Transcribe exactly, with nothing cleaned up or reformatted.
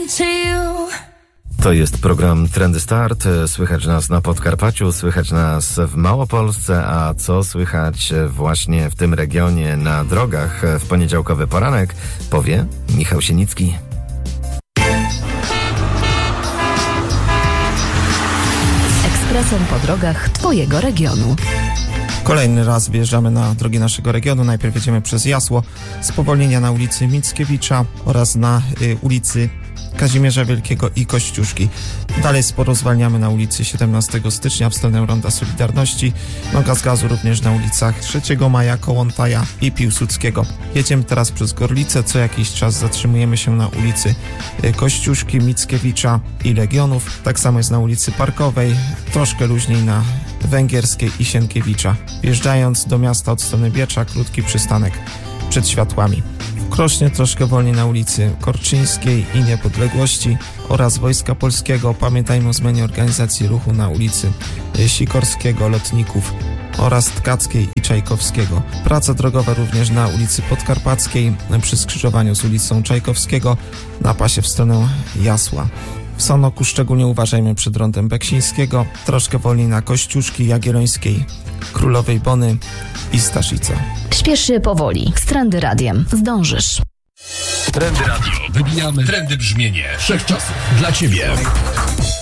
To jest program Trendy Start. Słychać nas na Podkarpaciu, słychać nas w Małopolsce, a co słychać właśnie w tym regionie na drogach w poniedziałkowy poranek, powie Michał Sienicki. Ekspresem po drogach Twojego regionu. Kolejny raz wjeżdżamy na drogi naszego regionu. Najpierw jedziemy przez Jasło, spowolnienia na ulicy Mickiewicza oraz na y, ulicy Kazimierza Wielkiego i Kościuszki. Dalej sporo zwalniamy na ulicy siedemnastego stycznia w stronę Ronda Solidarności. Noga z gazu również na ulicach trzeciego maja, Kołątaja i Piłsudskiego. Jedziemy teraz przez Gorlicę. Co jakiś czas zatrzymujemy się na ulicy Kościuszki, Mickiewicza i Legionów. Tak samo jest na ulicy Parkowej, troszkę luźniej na Węgierskiej i Sienkiewicza. Wjeżdżając do miasta od strony Biecza, krótki przystanek przed światłami. W Krośnie troszkę wolniej na ulicy Korczyńskiej i Niepodległości oraz Wojska Polskiego. Pamiętajmy o zmianie organizacji ruchu na ulicy Sikorskiego, Lotników oraz Tkackiej i Czajkowskiego. Praca drogowa również na ulicy Podkarpackiej przy skrzyżowaniu z ulicą Czajkowskiego na pasie w stronę Jasła. W Sanoku szczególnie uważajmy przed rondem Beksińskiego, troszkę wolniej na Kościuszki, Jagiellońskiej, Królowej Bony i Staszica. Śpiesz się powoli. Z Trendy Radiem zdążysz. Trendy Radio. Wybijamy trendy brzmienie wszechczasów dla Ciebie.